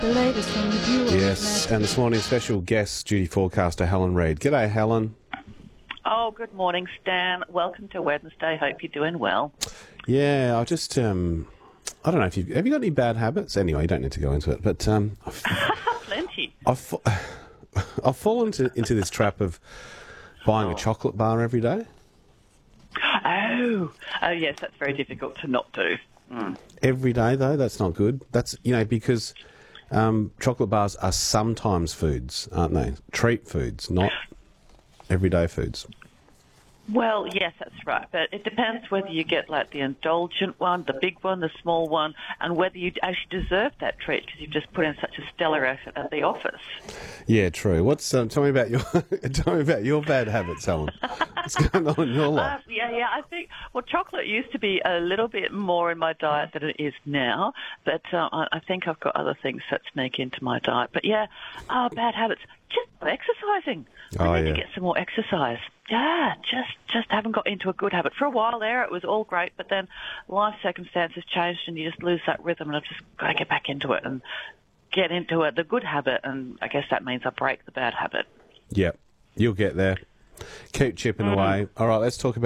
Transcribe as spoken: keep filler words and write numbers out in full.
The latest from the Bureau. Yes, and this morning's special guest, duty forecaster Helen Reid. G'day, Helen. Oh, good morning, Stan. Welcome to Wednesday. Hope you're doing well. Yeah, I just, um, I don't know if you've, have you got any bad habits? Anyway, you don't need to go into it, but um, I've, Plenty. I've, I've fallen into, into this trap of buying Oh. a chocolate bar every day. Oh, oh yes, that's very difficult to not do. Mm. Every day, though, that's not good. That's, you know, because um, chocolate bars are sometimes foods, aren't they? Treat foods, not everyday foods. Well, yes, that's right. But it depends whether you get like the indulgent one, the big one, the small one, and whether you actually deserve that treat because you've just put in such a stellar effort at the office. Yeah, true. What's um, tell me about your tell me about your bad habits, Helen. What's going on in your life? Uh, yeah, yeah. I think well, chocolate used to be a little bit more in my diet than it is now, but uh, I, I think I've got other things that sneak into my diet. But yeah, oh, bad habits. Just exercising. I Oh, need yeah. to get some more exercise. Yeah, just just haven't got into a good habit. For a while there, it was all great, but then life circumstances changed and you just lose that rhythm, and I've just got to get back into it and get into it, the good habit, and I guess that means I break the bad habit. Yep, you'll get there. Keep chipping Mm. away. All right, let's talk about